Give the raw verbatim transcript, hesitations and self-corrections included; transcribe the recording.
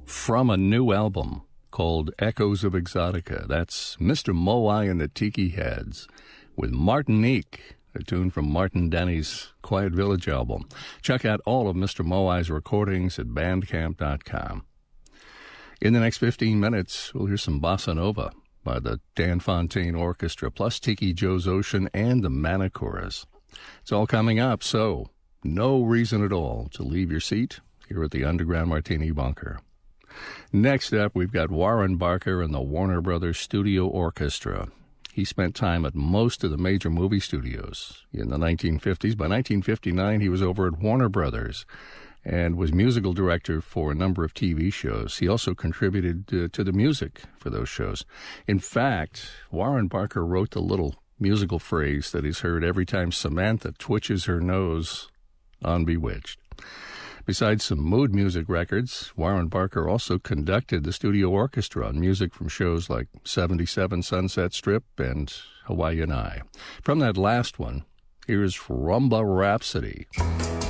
from a new album called Echoes of Exotica. That's Mister Moai and the Tiki Heads with Martinique, a tune from Martin Denny's Quiet Village album. Check out all of Mister Moai's recordings at bandcamp dot com. In the next fifteen minutes, we'll hear some bossa nova by the Dan Fontaine Orchestra, plus Tiki Joe's Ocean and the Manicoras. It's all coming up, so no reason at all to leave your seat here at the Underground Martini Bunker. Next up, we've got Warren Barker and the Warner Brothers Studio Orchestra. He spent time at most of the major movie studios in the nineteen fifties. By nineteen fifty-nine, he was over at Warner Brothers and was musical director for a number of T V shows. He also contributed uh, to the music for those shows. In fact, Warren Barker wrote the little musical phrase that is heard every time Samantha twitches her nose on Bewitched. Besides some mood music records, Warren Barker also conducted the studio orchestra on music from shows like seventy-seven Sunset Strip and Hawaii and I. From that last one, here's Rumba Rhapsody.